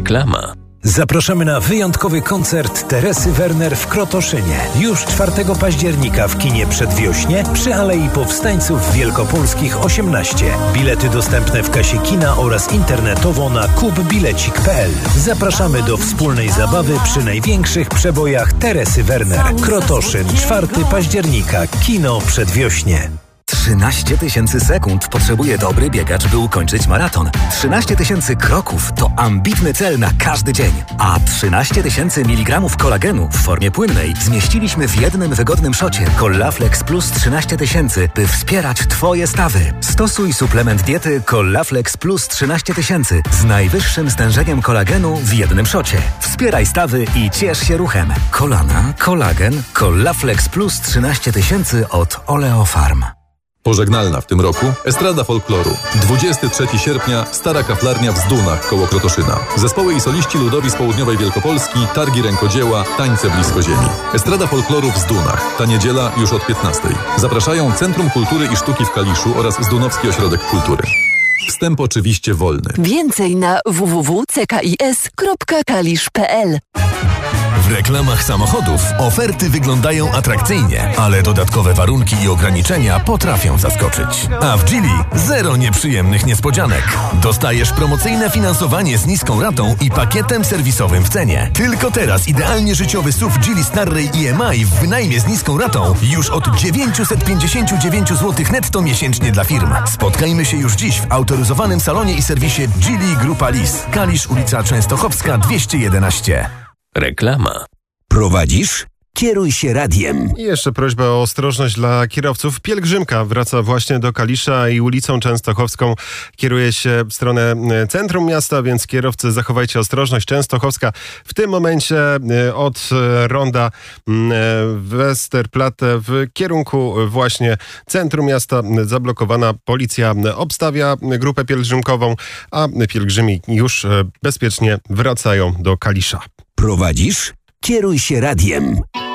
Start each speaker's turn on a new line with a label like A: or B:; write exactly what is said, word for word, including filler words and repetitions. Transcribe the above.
A: Reklama.
B: Zapraszamy na wyjątkowy koncert Teresy Werner w Krotoszynie. Już czwartego października w kinie Przedwiośnie przy Alei Powstańców Wielkopolskich osiemnaście. Bilety dostępne w kasie kina oraz internetowo na kupbilecik kropka p l. Zapraszamy do wspólnej zabawy przy największych przebojach Teresy Werner. Krotoszyn, czwartego października, kino Przedwiośnie.
C: trzynaście tysięcy sekund potrzebuje dobry biegacz, by ukończyć maraton. trzynaście tysięcy kroków to ambitny cel na każdy dzień. A trzynaście tysięcy miligramów kolagenu w formie płynnej zmieściliśmy w jednym wygodnym szocie Collaflex Plus trzynaście tysięcy, by wspierać Twoje stawy. Stosuj suplement diety Collaflex Plus trzynaście tysięcy z najwyższym stężeniem kolagenu w jednym szocie. Wspieraj stawy i ciesz się ruchem. Kolana, kolagen, Collaflex Plus trzynaście tysięcy od Oleofarm.
D: Pożegnalna w tym roku Estrada Folkloru. dwudziestego trzeciego sierpnia Stara Kaflarnia w Zdunach koło Krotoszyna. Zespoły i soliści ludowi z południowej Wielkopolski, targi rękodzieła, tańce blisko ziemi. Estrada Folkloru w Zdunach. Ta niedziela już od piętnastej. Zapraszają Centrum Kultury i Sztuki w Kaliszu oraz Zdunowski Ośrodek Kultury. Wstęp oczywiście wolny.
E: Więcej na w w w kropka c k i s kropka kalisz kropka p l.
F: W reklamach samochodów oferty wyglądają atrakcyjnie, ale dodatkowe warunki i ograniczenia potrafią zaskoczyć. A w Geely zero nieprzyjemnych niespodzianek. Dostajesz promocyjne finansowanie z niską ratą i pakietem serwisowym w cenie. Tylko teraz idealnie życiowy S U V Geely Starray I M I w wynajmie z niską ratą już od dziewięćset pięćdziesiąt dziewięć złotych netto miesięcznie dla firm. Spotkajmy się już dziś w autoryzowanym salonie i serwisie Geely Grupa Lis. Kalisz, ulica Częstochowska dwieście jedenaście.
A: Reklama.
B: Prowadzisz? Kieruj się radiem.
G: I jeszcze prośba o ostrożność dla kierowców. Pielgrzymka wraca właśnie do Kalisza i ulicą Częstochowską kieruje się w stronę centrum miasta, więc kierowcy zachowajcie ostrożność. Częstochowska w tym momencie od ronda Westerplatte w kierunku właśnie centrum miasta zablokowana. Policja obstawia grupę pielgrzymkową, a pielgrzymi już bezpiecznie wracają do Kalisza.
B: Prowadzisz? Kieruj się radiem.